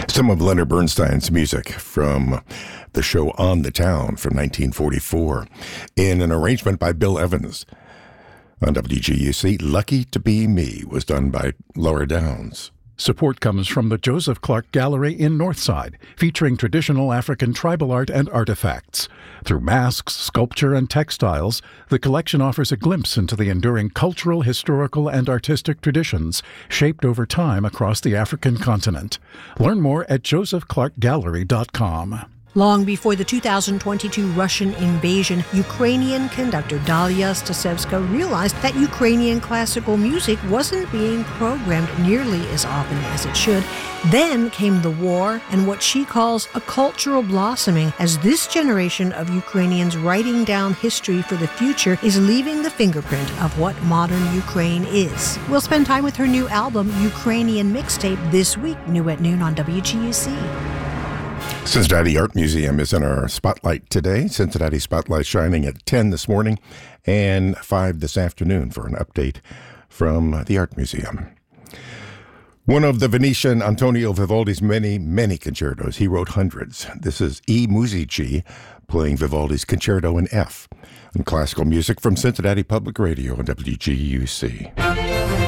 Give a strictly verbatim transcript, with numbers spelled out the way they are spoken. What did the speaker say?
Some of Leonard Bernstein's music from the show On the Town from nineteen forty-four in an arrangement by Bill Evans. On W G U C, Lucky to Be Me was done by Laura Downs. Support comes from the Joseph Clark Gallery in Northside, featuring traditional African tribal art and artifacts. Through masks, sculpture, and textiles, the collection offers a glimpse into the enduring cultural, historical, and artistic traditions shaped over time across the African continent. Learn more at joseph clark gallery dot com. Long before the two thousand twenty-two Russian invasion, Ukrainian conductor Dalia Stasevska realized that Ukrainian classical music wasn't being programmed nearly as often as it should. Then came the war and what she calls a cultural blossoming, as this generation of Ukrainians writing down history for the future is leaving the fingerprint of what modern Ukraine is. We'll spend time with her new album, Ukrainian Mixtape, this week, new at noon on W G U C. Cincinnati Art Museum is in our spotlight today. Cincinnati Spotlight shining at ten this morning and five this afternoon for an update from the Art Museum. One of the Venetian Antonio Vivaldi's many, many concertos. He wrote hundreds. This is E. Musici playing Vivaldi's Concerto in F. And classical music from Cincinnati Public Radio and W G U C.